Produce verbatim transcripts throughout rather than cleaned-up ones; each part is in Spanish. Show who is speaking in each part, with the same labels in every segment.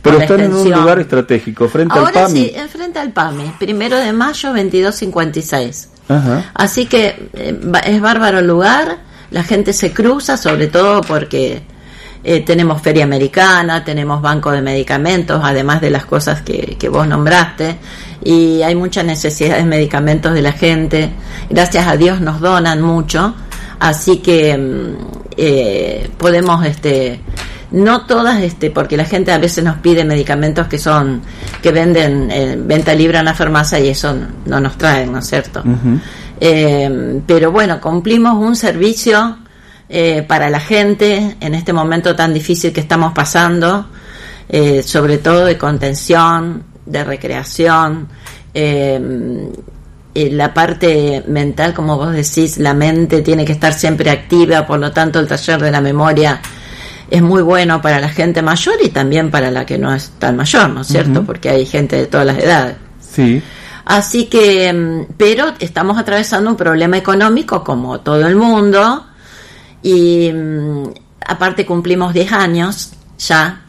Speaker 1: Pero están en un lugar estratégico, frente
Speaker 2: Ahora
Speaker 1: al PAMI.
Speaker 2: Sí, frente al PAMI, primero de mayo, veintidós cincuenta y seis.
Speaker 1: Ajá.
Speaker 2: Así que eh, es bárbaro el lugar, la gente se cruza, sobre todo porque eh, tenemos feria americana, tenemos banco de medicamentos, además de las cosas que, que vos nombraste, y hay mucha necesidad de medicamentos de la gente. Gracias a Dios nos donan mucho, así que eh, podemos este no todas, este porque la gente a veces nos pide medicamentos que son que venden eh, venta libre en la farmacia, y eso no nos traen, ¿no es cierto? Uh-huh. Eh, pero bueno, cumplimos un servicio eh, para la gente en este momento tan difícil que estamos pasando, eh, sobre todo de contención, de recreación, eh, eh, la parte mental, como vos decís, la mente tiene que estar siempre activa, por lo tanto el taller de la memoria es muy bueno para la gente mayor y también para la que no es tan mayor, ¿no es cierto? Uh-huh. Porque hay gente de todas las edades.
Speaker 1: Sí.
Speaker 2: Así que, pero estamos atravesando un problema económico como todo el mundo, y aparte cumplimos diez años ya.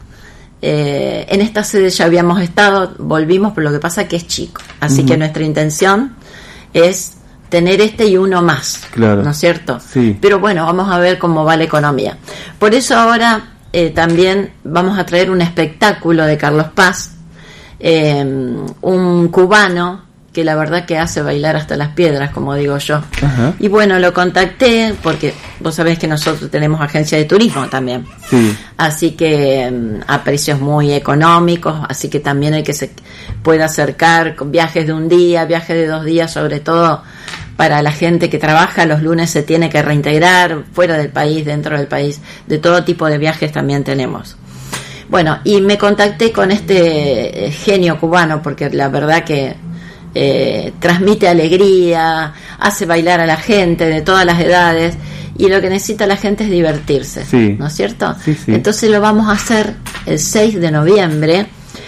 Speaker 2: Eh, en esta sede ya habíamos estado, volvimos, pero lo que pasa es que es chico. Así uh-huh. que nuestra intención es tener este y uno más, claro. ¿No es cierto?
Speaker 1: Sí.
Speaker 2: Pero bueno, vamos a ver cómo va la economía. Por eso ahora eh, también vamos a traer un espectáculo de Carlos Paz, eh, un cubano que la verdad que hace bailar hasta las piedras, como digo yo. Uh-huh. Y bueno, lo contacté porque vos sabés que nosotros tenemos agencia de turismo también.
Speaker 1: Sí.
Speaker 2: Así que um, a precios muy económicos, así que también hay que se pueda acercar con viajes de un día, viajes de dos días, sobre todo para la gente que trabaja los lunes, se tiene que reintegrar fuera del país, dentro del país, de todo tipo de viajes también tenemos. Bueno, y me contacté con este genio cubano porque la verdad que eh, transmite alegría, hace bailar a la gente de todas las edades, y lo que necesita la gente es divertirse,
Speaker 1: sí.
Speaker 2: ¿no es cierto?
Speaker 1: Sí, sí.
Speaker 2: Entonces lo vamos a hacer el seis de noviembre,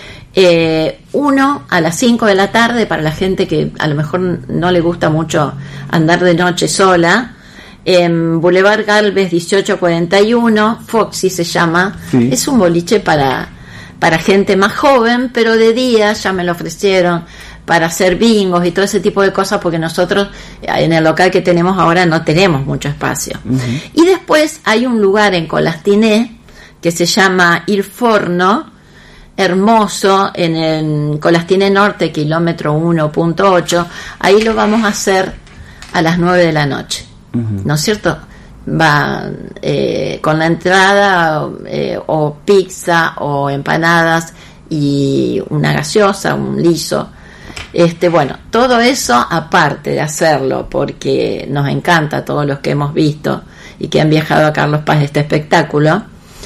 Speaker 2: eh, uno a las cinco de la tarde, para la gente que a lo mejor no le gusta mucho andar de noche sola, en Boulevard Galvez dieciocho cuarenta y uno, Foxy se llama. Sí. Es un boliche para para gente más joven, pero de día ya me lo ofrecieron para hacer bingos y todo ese tipo de cosas, porque nosotros en el local que tenemos ahora no tenemos mucho espacio. Uh-huh. Y después hay un lugar en Colastiné que se llama Il Forno, hermoso, en el Colastiné Norte, kilómetro uno punto ocho. Ahí lo vamos a hacer a las nueve de la noche. Uh-huh. ¿No es cierto? Va eh, con la entrada eh, o pizza o empanadas y una gaseosa, un liso. Este, bueno, todo eso, aparte de hacerlo porque nos encanta a todos los que hemos visto y que han viajado a Carlos Paz este espectáculo,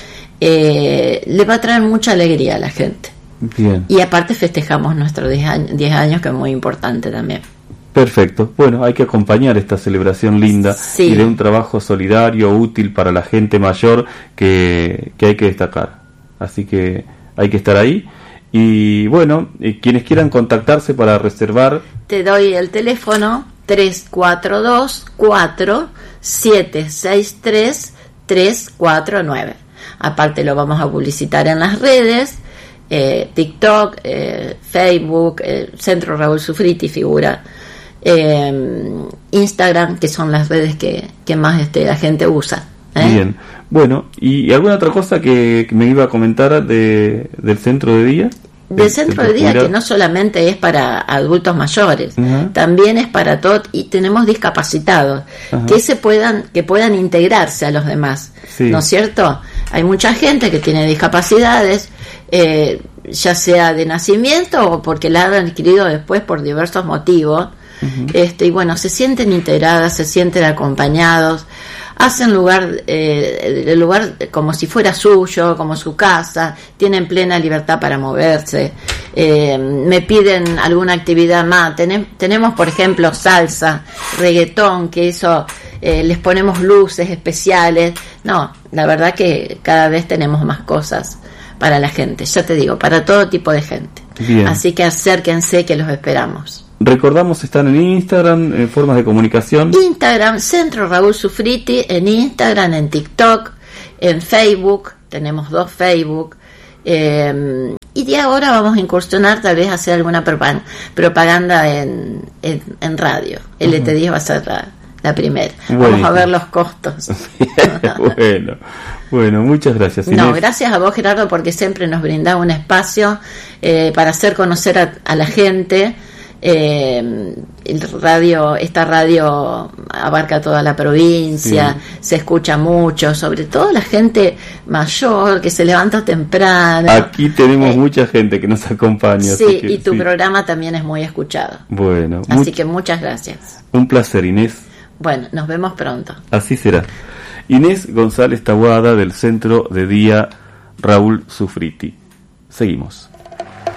Speaker 2: eh, le va a traer mucha alegría a la gente.
Speaker 1: Bien.
Speaker 2: Y aparte festejamos nuestros diez años, diez años, que es muy importante también.
Speaker 1: Perfecto. Bueno, hay que acompañar esta celebración linda, sí, y de un trabajo solidario, útil para la gente mayor, que, que hay que destacar. Así que hay que estar ahí. Y bueno, eh, quienes quieran contactarse para reservar,
Speaker 2: te doy el teléfono tres cuatro dos, cuatro siete seis tres, tres cuatro nueve. Aparte lo vamos a publicitar en las redes, eh, TikTok, eh, Facebook, eh, Centro Raúl Sufriti figura, eh, Instagram, que son las redes que, que más este, la gente usa. ¿eh?
Speaker 1: Bien. Bueno, ¿y alguna otra cosa que, que me iba a comentar de, del centro de día?
Speaker 2: Del centro de día, que no solamente es para adultos mayores, uh-huh, también es para todos, y tenemos discapacitados, uh-huh, que se puedan que puedan integrarse a los demás, sí, ¿no es cierto? Hay mucha gente que tiene discapacidades, eh, ya sea de nacimiento o porque la han adquirido después por diversos motivos, uh-huh, este y bueno, se sienten integradas, se sienten acompañados, hacen lugar eh, el lugar como si fuera suyo, como su casa, tienen plena libertad para moverse, eh, me piden alguna actividad más, Tenem, tenemos por ejemplo salsa, reggaetón, que eso eh, les ponemos luces especiales, no, la verdad que cada vez tenemos más cosas para la gente, ya te digo, para todo tipo de gente. Bien. Así que acérquense, que los esperamos.
Speaker 1: Recordamos, están en Instagram, en formas de comunicación.
Speaker 2: Instagram, Centro Raúl Sufriti, en Instagram, en TikTok, en Facebook, tenemos dos Facebook, eh, y ahora vamos a incursionar tal vez a hacer alguna propaganda en, en, en radio. El E T diez va a ser la, la primera. Buenísimo. Vamos a ver los costos.
Speaker 1: bueno, bueno, muchas gracias, Inés.
Speaker 2: No, gracias a vos, Gerardo, porque siempre nos brindás un espacio eh, para hacer conocer a, a la gente. Eh, el radio, esta radio abarca toda la provincia, sí. Se escucha mucho, sobre todo la gente mayor que se levanta temprano.
Speaker 1: Aquí tenemos eh, mucha gente que nos acompaña.
Speaker 2: Sí,
Speaker 1: así que,
Speaker 2: y tu
Speaker 1: sí.
Speaker 2: programa también es muy escuchado.
Speaker 1: Bueno,
Speaker 2: así much- que muchas gracias.
Speaker 1: Un placer, Inés.
Speaker 2: Bueno, nos vemos pronto.
Speaker 1: Así será. Inés González Taboada, del Centro de Día Raúl Sufriti. Seguimos.